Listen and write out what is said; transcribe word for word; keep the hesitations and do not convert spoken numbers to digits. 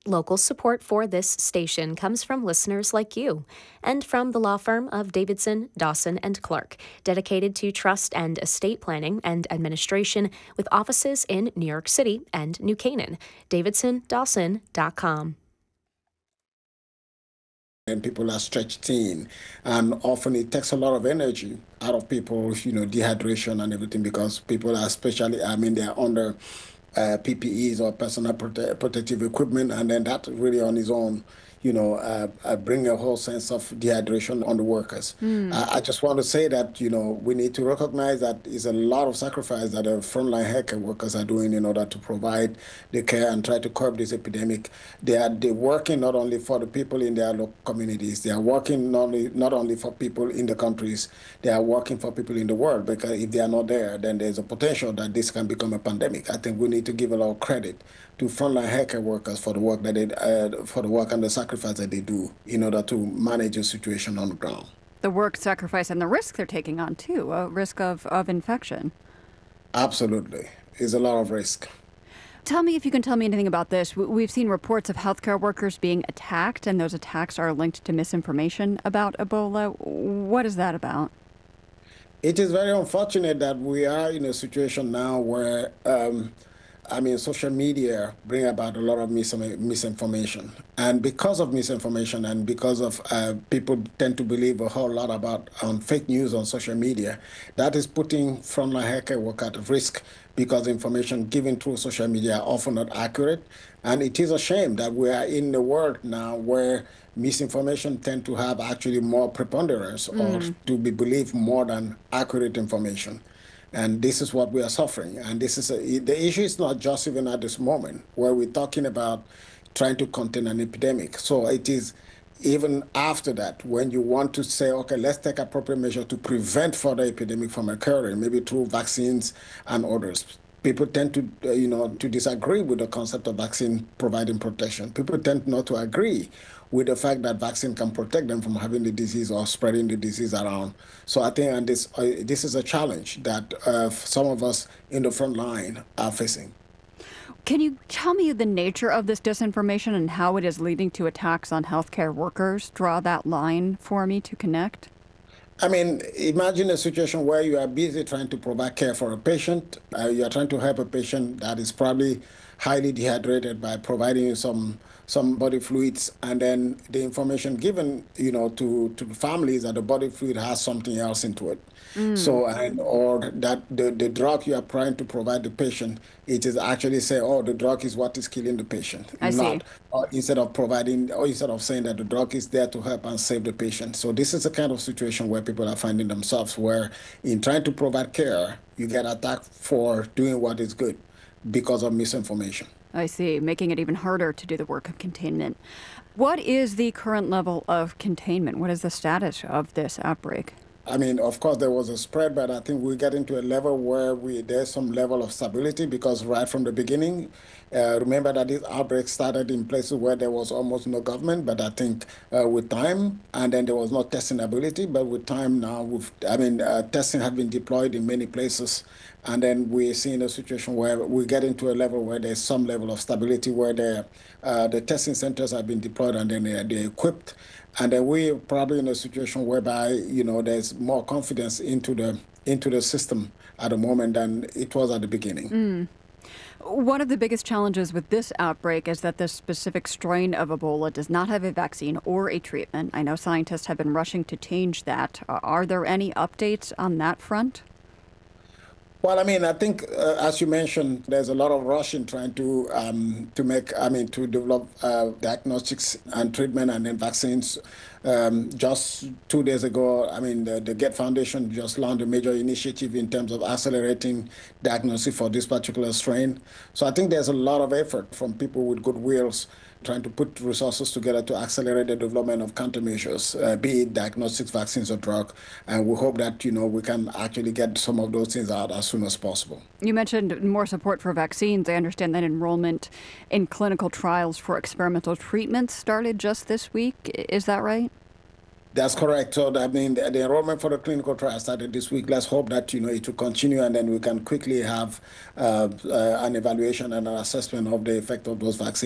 Local support for this station comes from listeners like you and from the law firm of Davidson, Dawson, and Clark, dedicated to trust and estate planning and administration with offices in New York City and New Canaan. davidson dawson dot com. And people are stretched thin, and often it takes a lot of energy out of people, you know, dehydration and everything, because people are especially, I mean, they're under uh, P P Es or personal prote- protective equipment, and then that really on its own, you know, uh, uh, bring a whole sense of dehydration on the workers. Mm. Uh, I just want to say that, you know, we need to recognize that it's a lot of sacrifice that the frontline healthcare workers are doing in order to provide the care and try to curb this epidemic. They are they're working not only for the people in their local communities, they are working not only, not only for people in the countries, they are working for people in the world, because if they are not there, then there's a potential that this can become a pandemic. I think we need to give a lot of credit to frontline healthcare workers for the work that they, uh, for the work and the sacrifice that they do in order to manage a situation on the ground. The work, sacrifice, and the risk they're taking on too, a risk of, of infection. Absolutely. It's a lot of risk. Tell me if you can tell me anything about this. We've seen reports of healthcare workers being attacked, and those attacks are linked to misinformation about Ebola. What is that about? It is very unfortunate that we are in a situation now where um, I mean, social media bring about a lot of mis- misinformation. And because of misinformation and because of uh, people tend to believe a whole lot about um, fake news on social media, that is putting frontline healthcare work at risk, because information given through social media are often not accurate. And it is a shame that we are in a world now where misinformation tend to have actually more preponderance mm. or to be believed more than accurate information. And this is what we are suffering. And this is a, the issue is not just even at this moment where we're talking about trying to contain an epidemic. So it is even after that, when you want to say, okay, let's take appropriate measure to prevent further epidemic from occurring, maybe through vaccines and others. People tend to, uh, you know, to disagree with the concept of vaccine providing protection. People tend not to agree with the fact that vaccine can protect them from having the disease or spreading the disease around. So I think and this uh, this is a challenge that uh, some of us in the front line are facing. Can you tell me the nature of this disinformation and how it is leading to attacks on healthcare workers? Draw that line for me to connect. I mean, imagine a situation where you are busy trying to provide care for a patient. Uh, you are trying to help a patient that is probably highly dehydrated by providing some some body fluids, and then the information given, you know, to, to the families that the body fluid has something else into it. Mm. So, and or that the, the drug you are trying to provide the patient, it is actually say, oh, the drug is what is killing the patient. I not, see. Or instead of providing, or instead of saying that the drug is there to help and save the patient. So this is the kind of situation where people are finding themselves, where in trying to provide care, you get attacked for doing what is good because of misinformation. I see, making it even harder to do the work of containment. What is the current level of containment? What is the status of this outbreak? I mean, of course, there was a spread, but I think we get into a level where we there's some level of stability, because right from the beginning, uh, remember that this outbreak started in places where there was almost no government, but I think uh, with time, and then there was no testing ability, but with time now, we've, I mean, uh, testing has been deployed in many places, and then we're seeing a situation where we get into a level where there's some level of stability, where the, uh, the testing centers have been deployed and then they're, they're equipped. And then we're probably in a situation whereby, you know, there's more confidence into the into the system at the moment than it was at the beginning. Mm. One of the biggest challenges with this outbreak is that this specific strain of Ebola does not have a vaccine or a treatment. I know scientists have been rushing to change that. Uh, are there any updates on that front? Well, I mean, I think, uh, as you mentioned, there's a lot of rush in trying to um, to make, I mean, to develop uh, diagnostics and treatment and then vaccines. Um, just two days ago, I mean, the, the Gates Foundation just launched a major initiative in terms of accelerating diagnosis for this particular strain. So I think there's a lot of effort from people with good wills trying to put resources together to accelerate the development of countermeasures, uh, be it diagnostics, vaccines, or drug. And we hope that, you know, we can actually get some of those things out as soon as possible. You mentioned more support for vaccines. I understand that enrollment in clinical trials for experimental treatments started just this week. Is that right? That's correct. So, I mean, the, the enrollment for the clinical trial started this week. Let's hope that, you know, it will continue, and then we can quickly have uh, uh, an evaluation and an assessment of the effect of those vaccines.